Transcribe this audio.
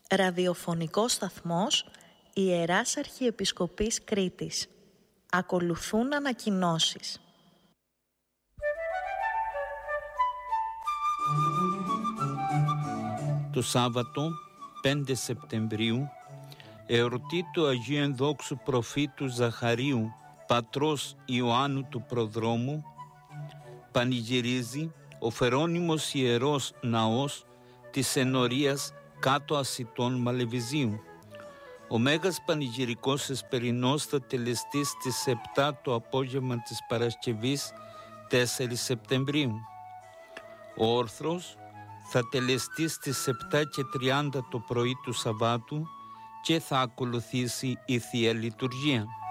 Ραδιοφωνικός σταθμός Ιεράς Αρχιεπισκοπής Κρήτης. Ακολουθούν ανακοινώσεις. Το Σάββατο 5 Σεπτεμβρίου εορτή του Αγίου Ενδόξου Προφήτου Ζαχαρίου, πατρός Ιωάννου του Προδρόμου, πανηγυρίζει ο Φερόνιμος Ιερός Ναός της Ενορίας κάτω Ασιτών Μαλεβιζίου. Ο Μέγας Πανηγυρικός Εσπερινός θα τελεστεί στις 7 το απόγευμα της Παρασκευής 4 Σεπτεμβρίου. Ο όρθρος θα τελεστεί στις 7:30 το πρωί του Σαββάτου και θα ακολουθήσει η Θεία Λειτουργία.